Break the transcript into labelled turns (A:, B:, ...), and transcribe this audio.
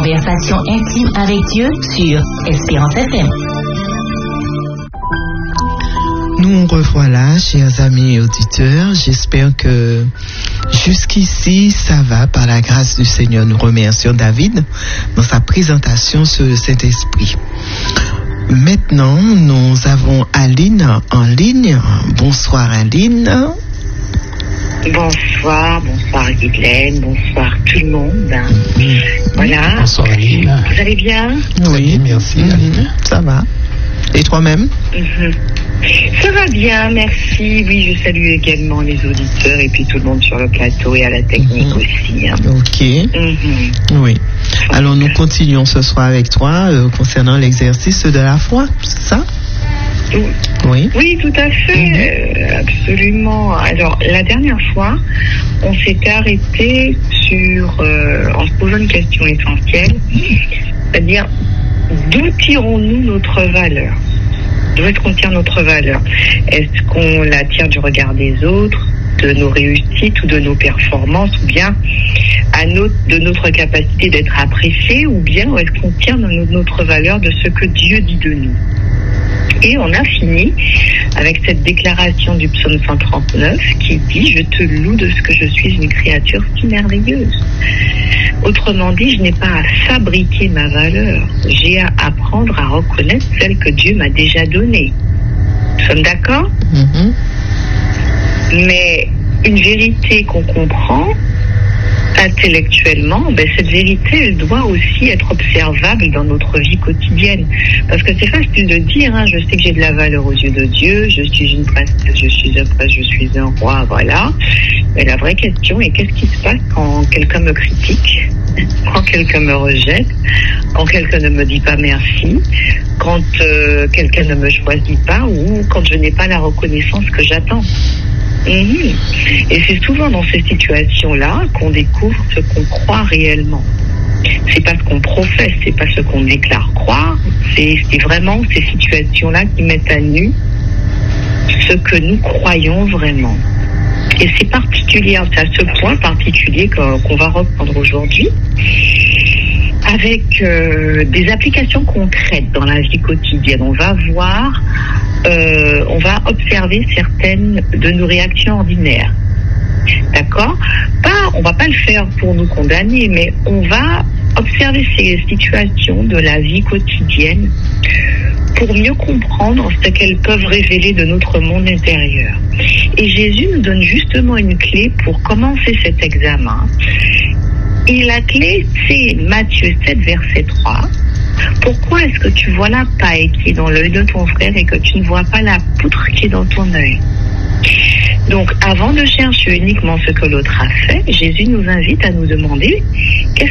A: conversation intime avec Dieu sur Espérance FM.
B: Nous revoilà, chers amis et auditeurs. J'espère que jusqu'ici, ça va. Par la grâce du Seigneur, nous remercions David dans sa présentation sur le Saint-Esprit. Maintenant, nous avons Aline en ligne. Bonsoir Aline.
C: Bonsoir Guylaine, bonsoir tout le monde. Voilà.
D: Bonsoir Aline.
C: Vous allez bien?
D: Oui, merci Aline.
B: Ça va. Et toi-même?
C: Ça va bien, merci. Oui, je salue également les auditeurs et puis tout le monde sur le plateau et à la technique aussi. Hein.
B: Ok. Oui. Alors nous continuons ce soir avec toi concernant l'exercice de la foi, c'est ça? Oui.
C: Oui, tout à fait, absolument. Alors, la dernière fois, on s'était arrêté en se posant une question essentielle, c'est-à-dire, d'où tirons-nous notre valeur? D'où est-ce qu'on tire notre valeur? Est-ce qu'on la tire du regard des autres, de nos réussites ou de nos performances, ou bien de notre capacité d'être apprécié, ou bien est-ce qu'on tire notre valeur de ce que Dieu dit de nous? Et on a fini avec cette déclaration du psaume 139 qui dit « Je te loue de ce que je suis une créature si merveilleuse ». Autrement dit, je n'ai pas à fabriquer ma valeur, j'ai à apprendre à reconnaître celle que Dieu m'a déjà donnée. Nous sommes d'accord? Mais une vérité qu'on comprend intellectuellement, cette vérité, elle doit aussi être observable dans notre vie quotidienne. Parce que c'est facile de dire, je sais que j'ai de la valeur aux yeux de Dieu, je suis une princesse, je suis un prince, je suis un roi, voilà. Mais la vraie question est qu'est-ce qui se passe quand quelqu'un me critique, quand quelqu'un me rejette, quand quelqu'un ne me dit pas merci, quand quelqu'un ne me choisit pas ou quand je n'ai pas la reconnaissance que j'attends. Et c'est souvent dans ces situations-là qu'on découvre ce qu'on croit réellement. C'est pas ce qu'on professe, c'est pas ce qu'on déclare croire, c'est vraiment ces situations-là qui mettent à nu ce que nous croyons vraiment. Et c'est particulier, c'est à ce point particulier qu'on va reprendre aujourd'hui, avec des applications concrètes dans la vie quotidienne. On va voir, on va observer certaines de nos réactions ordinaires. D'accord? On va pas le faire pour nous condamner, mais on va observer ces situations de la vie quotidienne pour mieux comprendre ce qu'elles peuvent révéler de notre monde intérieur. Et Jésus nous donne justement une clé pour commencer cet examen. Et la clé, c'est Matthieu 7, verset 3. Pourquoi est-ce que tu vois la paille qui est dans l'œil de ton frère et que tu ne vois pas la poutre qui est dans ton œil? Donc, avant de chercher uniquement ce que l'autre a fait, Jésus nous invite à nous demander